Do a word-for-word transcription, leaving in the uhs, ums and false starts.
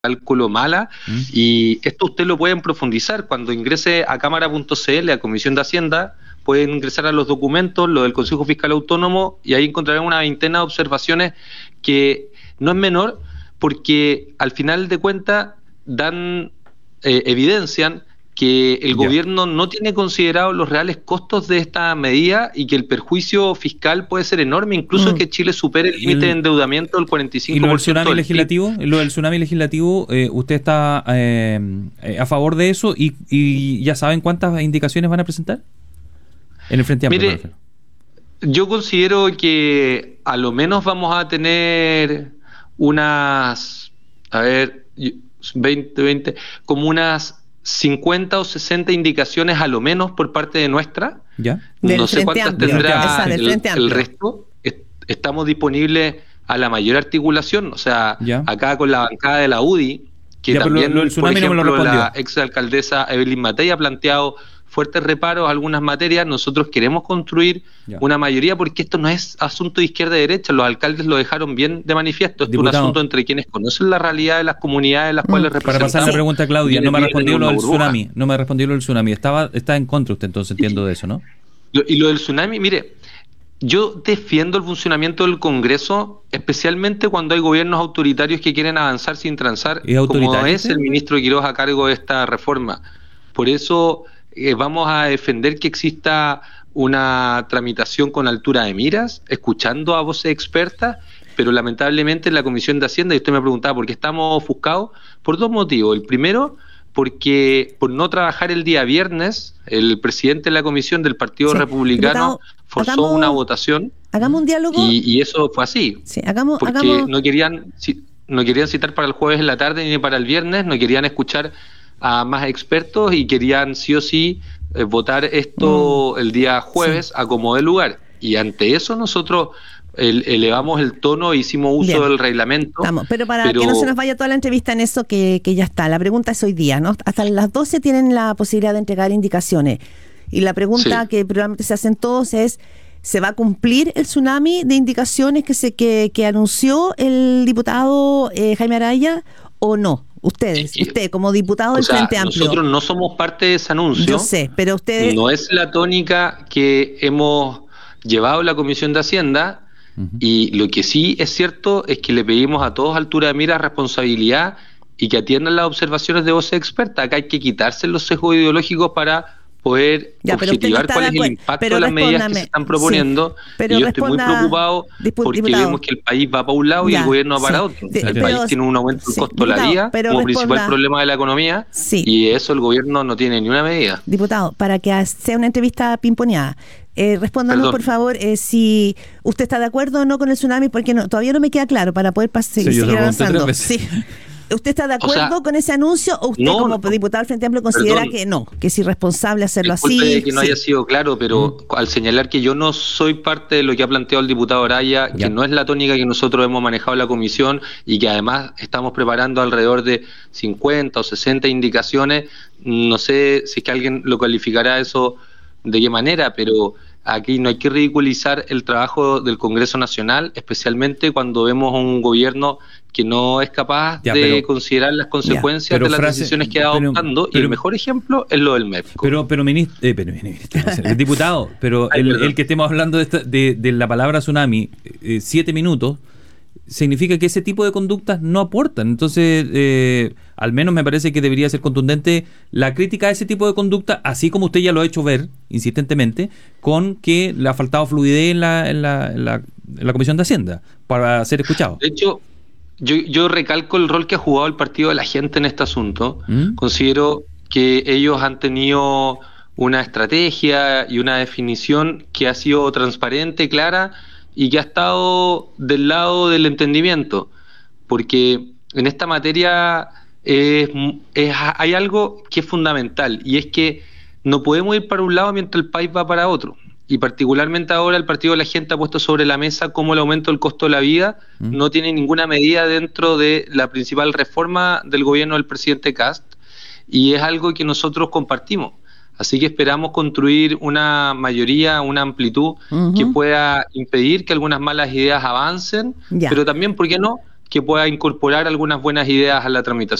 cálculo mala, ¿Mm? y esto usted lo pueden profundizar cuando ingrese a cámara punto c l, a Comisión de Hacienda, pueden ingresar a los documentos, lo del Consejo Fiscal Autónomo, y ahí encontrarán una veintena de observaciones que no es menor, porque al final de cuentas dan, eh, evidencian que el Ya. gobierno no tiene considerado los reales costos de esta medida y que el perjuicio fiscal puede ser enorme, incluso Mm. que Chile supere el Y límite el- de endeudamiento del cuarenta y ¿Y cinco lo del por ciento tsunami del P I B. legislativo? Lo del tsunami legislativo, eh, ¿usted está eh, eh, a favor de eso? Y, ¿Y ya saben cuántas indicaciones van a presentar? En el Frente Amplio. Mire, me refiero. yo considero que a lo menos vamos a tener unas, a ver, veinte, veinte, como unas cincuenta o sesenta indicaciones a lo menos por parte de nuestra. ¿Ya? Del No sé Frente cuántas Amplio. tendrá Esa, del el, Frente el Amplio. resto. Est- Estamos disponibles a la mayor articulación, o sea, Ya. acá con la bancada de la U D I, que Ya, pero también, lo- lo del por tsunami no me lo ejemplo, la respondió. exalcaldesa Evelyn Matei ha planteado fuertes reparos a algunas materias. Nosotros queremos construir Ya. una mayoría porque esto no es asunto de izquierda y derecha, los alcaldes lo dejaron bien de manifiesto, esto es un Diputado. asunto entre quienes conocen la realidad de las comunidades en las cuales Para representamos. pasar la pregunta a Claudia, Quienes no me ha viven en respondido lo una del burbuja. tsunami. No me ha respondido lo del tsunami. Estaba, está en contra usted, entonces entiendo de eso, ¿no? Lo- Y lo del tsunami, mire, yo defiendo el funcionamiento del Congreso, especialmente cuando hay gobiernos autoritarios que quieren avanzar sin transar, ¿Es como autoritario es usted? el ministro Quiroz a cargo de esta reforma. Por eso eh, vamos a defender que exista una tramitación con altura de miras, escuchando a voces expertas, pero lamentablemente en la Comisión de Hacienda, y usted me preguntaba por qué estamos ofuscados, por dos motivos. El primero, porque por no trabajar el día viernes, el presidente de la Comisión del Partido Sí. Republicano Diputado, forzó hagamos- una votación Hagamos un diálogo. y, y eso fue así, Sí, hagamos, porque hagamos. no querían ci- no querían citar para el jueves en la tarde ni para el viernes, no querían escuchar a más expertos y querían sí o sí eh, votar esto el día jueves a como de lugar. Y ante eso nosotros el- elevamos el tono e hicimos uso Bien. del reglamento. Estamos, pero para pero- que no se nos vaya toda la entrevista en eso, que, que ya está. La pregunta es hoy día, ¿no? Hasta las doce tienen la posibilidad de entregar indicaciones. Y la pregunta Sí. que probablemente se hacen todos es: ¿se va a cumplir el tsunami de indicaciones que se que, que anunció el diputado eh, Jaime Araya o no? Ustedes, Sí. usted como diputado O del sea, Frente Amplio. nosotros no somos parte de ese anuncio. Yo sé, pero ustedes... No es la tónica que hemos llevado la Comisión de Hacienda. Ujú. Y lo que sí es cierto es que le pedimos a todos altura de mira responsabilidad y que atiendan las observaciones de voces expertas. Acá hay que quitarse los sesgos ideológicos para poder Ya, pero usted no objetivar está cuál de es el acuerdo. impacto Pero de las medidas que respóndame. se están proponiendo. Sí, pero Y yo estoy muy responda, preocupado dipu- porque diputado. vemos que el país va para un lado y Ya, el gobierno va para sí. otro. De- el pero- país tiene un aumento del sí, costo de la diputado, vida pero como responda. principal problema de la economía, Sí. y eso el gobierno no tiene ni una medida. Diputado, para que sea una entrevista pimponeada, eh, respóndanos Perdón. por favor eh, si usted está de acuerdo o no con el tsunami, porque no, todavía no me queda claro para poder pas- Sí, yo se seguir lo pregunté avanzando. tres veces. Sí. ¿Usted está de O sea, acuerdo con ese anuncio o usted no, como no. diputado del Frente Amplio considera Perdón. que no, que es irresponsable hacerlo Disculpe así? que no Sí. haya sido claro, pero al señalar que yo no soy parte de lo que ha planteado el diputado Araya, Ya. que no es la tónica que nosotros hemos manejado en la comisión y que además estamos preparando alrededor de cincuenta o sesenta indicaciones, no sé si es que alguien lo calificará eso de qué manera, pero aquí no hay que ridiculizar el trabajo del Congreso Nacional, especialmente cuando vemos un gobierno que no es capaz Ya, de pero- considerar las consecuencias pero de las frase- decisiones que va pero- adoptando, y pero- el mejor ejemplo es lo del MEPCO. Pero, pero, ministro, eh, pero, ministro, no sé, el diputado, pero Ay, el, perdón. el que estemos hablando de, esta- de, de la palabra tsunami, eh, siete minutos, significa que ese tipo de conductas no aportan. Entonces, eh, al menos me parece que debería ser contundente la crítica a ese tipo de conducta, así como usted ya lo ha hecho ver insistentemente, con que le ha faltado fluidez en la, en la, en la, en la Comisión de Hacienda para ser escuchado. De hecho, yo, yo recalco el rol que ha jugado el Partido de la Gente en este asunto. ¿Mm? Considero que ellos han tenido una estrategia y una definición que ha sido transparente, clara y que ha estado del lado del entendimiento, porque en esta materia es, es- hay algo que es fundamental, y es que no podemos ir para un lado mientras el país va para otro. Y particularmente ahora el Partido de la Gente ha puesto sobre la mesa cómo el aumento del costo de la vida ¿Mm? no tiene ninguna medida dentro de la principal reforma del gobierno del presidente Kast, y es algo que nosotros compartimos. Así que esperamos construir una mayoría, una amplitud Ujú. que pueda impedir que algunas malas ideas avancen, Ya. pero también, ¿por qué no?, que pueda incorporar algunas buenas ideas a la tramitación.